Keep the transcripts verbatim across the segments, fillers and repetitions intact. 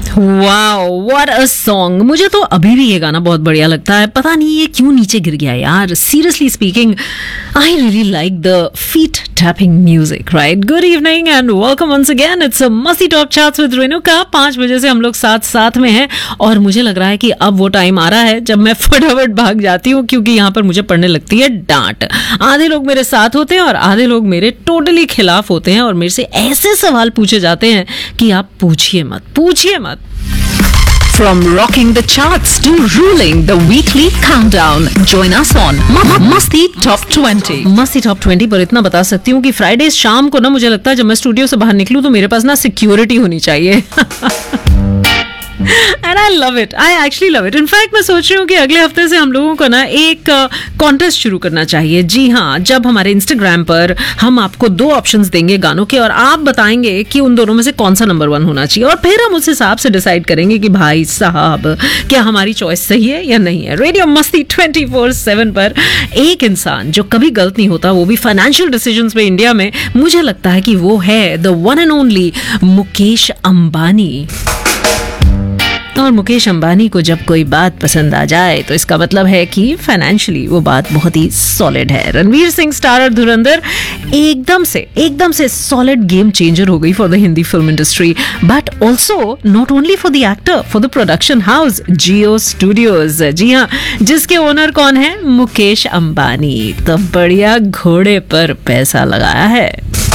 Wow, what a song. मुझे तो अभी भी ये गाना बहुत बढ़िया लगता है, पता नहीं ये क्यों नीचे गिर गया यार। Seriously speaking, I really like the feet tapping music, right? Good evening and welcome once again, it's मस्ती टॉप चार्ट्स विद रेणुका। पांच बजे से हम लोग साथ साथ में हैं और मुझे लग रहा है कि अब वो टाइम आ रहा है जब मैं फटाफट भाग जाती हूँ, क्योंकि यहाँ पर मुझे पड़ने लगती है डांट। आधे लोग मेरे साथ होते हैं और आधे लोग मेरे टोटली खिलाफ होते हैं और मेरे से ऐसे सवाल पूछे जाते हैं कि आप पूछिए मत, पूछिए मत। From rocking the charts to ruling the weekly countdown, join us on Masti Top twenty. मस्ती टॉप ट्वेंटी पर इतना बता सकती हूँ कि फ्राइडे शाम को ना मुझे लगता है जब मैं स्टूडियो से बाहर निकलूँ तो मेरे पास ना सिक्योरिटी होनी चाहिए। And I love it, I actually love it. In fact मैं सोच रही हूँ कि अगले हफ्ते से हम लोगों को ना एक कॉन्टेस्ट uh, शुरू करना चाहिए। जी हाँ, जब हमारे इंस्टाग्राम पर हम आपको दो ऑप्शंस देंगे गानों के और आप बताएंगे कि उन दोनों में से कौन सा नंबर वन होना चाहिए, और फिर हम उस हिसाब से डिसाइड करेंगे कि भाई साहब क्या हमारी चॉइस सही है या नहीं है। रेडियो मस्ती ट्वेंटी फोर सेवन पर एक इंसान जो कभी गलत नहीं होता, वो भी फाइनेंशियल डिसीजंस में इंडिया में, मुझे लगता है कि वो है the one and only Mukesh Ambani. और मुकेश अंबानी को जब कोई बात पसंद आ जाए तो इसका मतलब है कि फाइनेंशियली वो बात बहुत ही सॉलिड है। रणवीर सिंह स्टारर धुरंधर एकदम से एकदम से सॉलिड गेम चेंजर हो गई for the Hindi film industry, but also not only for the actor, for the production house Jio studios. जी हाँ, जिसके ओनर कौन है? मुकेश अंबानी। तो बढ़िया घोड़े पर पैसा लगाया है।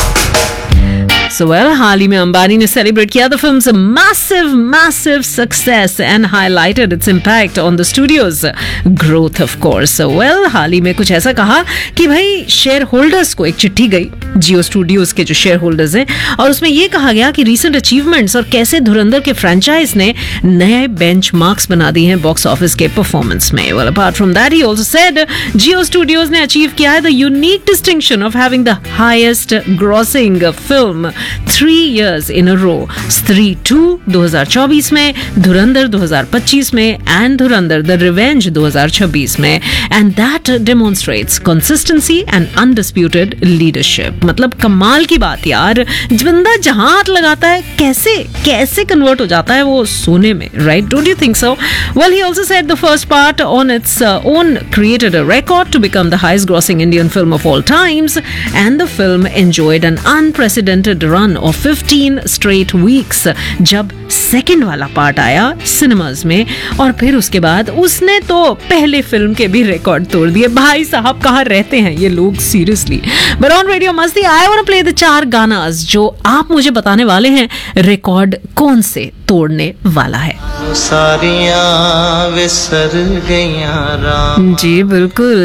So well, हाल ही में अंबानी ने सेलिब्रेट किया the films massive massive success and highlighted its impact on the studio's growth of course. So well, हाल ही में कुछ ऐसा कहा कि भाई शेयर होल्डर्स को एक चिट्ठी गई, जियो स्टूडियोज के जो शेयर होल्डर्स हैं, और उसमें ये कहा गया कि रीसेंट अचीवमेंट्स और कैसे धुरंधर के फ्रेंचाइज ने नए बेंचमार्क्स बना दिए हैं बॉक्स ऑफिस के परफॉर्मेंस में। Well, apart from that, he also said Jio studios ने अचीव किया है the unique distinction of having the highest grossing film three years in अ रो। स्त्री टू दो हज़ार चौबीस में, धुरंधर दो हज़ार पच्चीस में एंड धुरंधर द रिवेंज दो हज़ार छब्बीस में, and that demonstrates consistency and undisputed leadership. मतलब कमाल की बात यार, बंदा जहां हाथ लगाता है कैसे कैसे कन्वर्ट हो जाता है वो सोने में, right? Don't you think so? Well, he also said the first part on its own created a record to become the highest grossing Indian film of all times, and the film enjoyed an unprecedented run of fifteen straight weeks. जब second वाला part आया cinemas में और फिर उसके बाद उसने तो पहले फिल्म के भी रिकॉर्ड तोड़ दिए। भाई साहब कहाँ रहते हैं ये लोग सीरियसली। बट ऑन रेडियो मस्ती I want to play the चार गानास जो आप मुझे बताने वाले हैं रिकॉर्ड कौन से तोड़ने वाला है। सारियां विसर गईयां राम। जी बिल्कुल।